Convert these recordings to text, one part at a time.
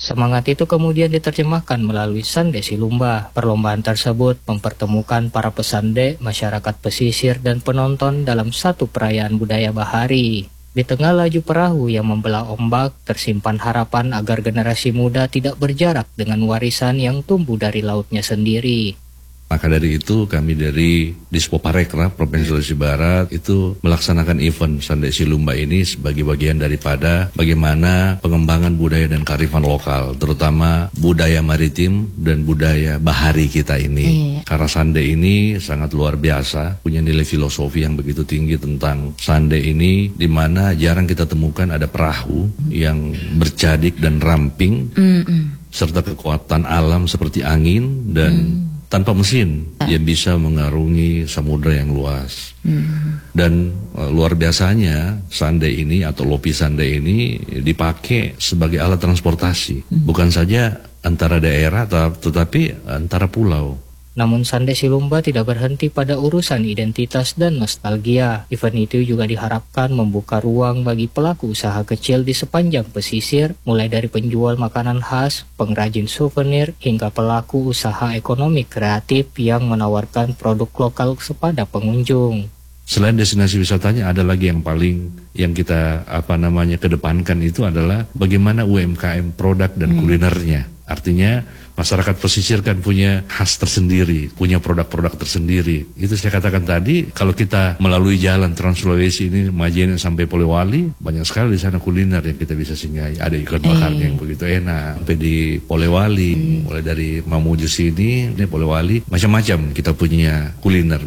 Semangat itu kemudian diterjemahkan melalui Sande Silumba. Perlombaan tersebut mempertemukan para pesande, masyarakat pesisir, dan penonton dalam satu perayaan budaya bahari. Di tengah laju perahu yang membelah ombak, tersimpan harapan agar generasi muda tidak berjarak dengan warisan yang tumbuh dari lautnya sendiri. Maka dari itu kami dari Dispoparekraf Provinsi Sulawesi Barat itu melaksanakan event Sande Silumba ini sebagai bagian daripada bagaimana pengembangan budaya dan kearifan lokal, terutama budaya maritim dan budaya bahari kita ini. Karena Sande ini sangat luar biasa, punya nilai filosofi yang begitu tinggi tentang Sande ini, di mana jarang kita temukan ada perahu yang bercadik dan ramping, serta kekuatan alam seperti angin dan tanpa mesin yang bisa mengarungi samudra yang luas. Dan luar biasanya Sande ini atau Lopi Sande ini dipakai sebagai alat transportasi, bukan saja antara daerah tetapi antara pulau. Namun Sande Silumba tidak berhenti pada urusan identitas dan nostalgia. Event itu juga diharapkan membuka ruang bagi pelaku usaha kecil di sepanjang pesisir, mulai dari penjual makanan khas, pengrajin souvenir, hingga pelaku usaha ekonomi kreatif yang menawarkan produk lokal kepada pengunjung. Selain destinasi wisatanya, ada lagi yang paling yang kita kedepankan itu adalah bagaimana UMKM produk dan kulinernya. Artinya masyarakat pesisir kan punya khas tersendiri, punya produk-produk tersendiri. Itu saya katakan tadi, kalau kita melalui jalan Trans Sulawesi ini, Majene sampai Polewali, banyak sekali di sana kuliner yang kita bisa singgahi. Ada ikan bakarnya yang begitu enak. Sampai di Polewali, mulai dari Mamuju sini, ini Polewali, macam-macam kita punya kuliner,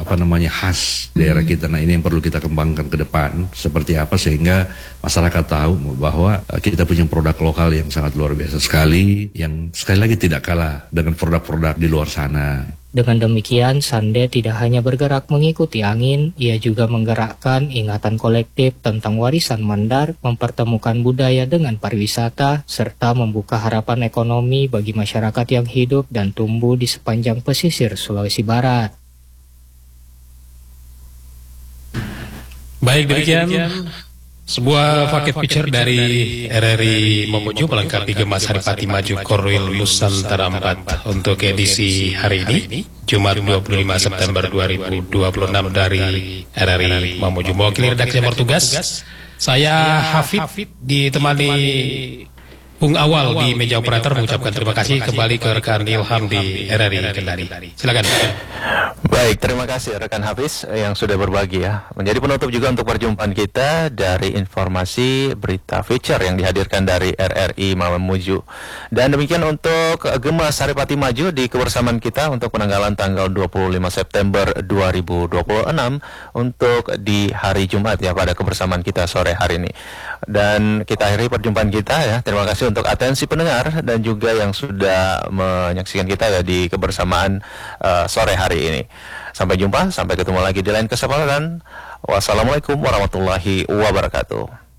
khas daerah kita. Nah, ini yang perlu kita kembangkan ke depan, seperti apa sehingga masyarakat tahu bahwa kita punya produk lokal yang sangat luar biasa sekali, yang sekali lagi tidak kalah dengan produk-produk di luar sana. Dengan demikian, Sande tidak hanya bergerak mengikuti angin, ia juga menggerakkan ingatan kolektif tentang warisan Mandar, mempertemukan budaya dengan pariwisata, serta membuka harapan ekonomi bagi masyarakat yang hidup dan tumbuh di sepanjang pesisir Sulawesi Barat. Baik, demikian sebuah paket picture dari RRI Mamuju melengkapi Gemas Hari Pati Maju Korwil Nusantara 4 untuk edisi hari ini, Jumat 25 September 2026 dari RRI Mamuju. Mewakili redaksi yang bertugas, saya Hafid ditemani Bung Awal di meja operator mengucapkan terima kasih kembali ke rekan Ilham di RRI Kendari. Silakan. Baik, terima kasih rekan Hafiz yang sudah berbagi ya. Menjadi penutup juga untuk perjumpaan kita dari informasi berita feature yang dihadirkan dari RRI Mamuju. Dan demikian untuk Gemas Hari Pati Maju di kebersamaan kita untuk penanggalan tanggal 25 September 2026 untuk di hari Jumat ya, pada kebersamaan kita sore hari ini. Dan kita akhiri perjumpaan kita ya. Terima kasih untuk atensi pendengar dan juga yang sudah menyaksikan kita ya di kebersamaan sore hari ini. Sampai jumpa, sampai ketemu lagi di lain kesempatan. Wassalamualaikum warahmatullahi wabarakatuh.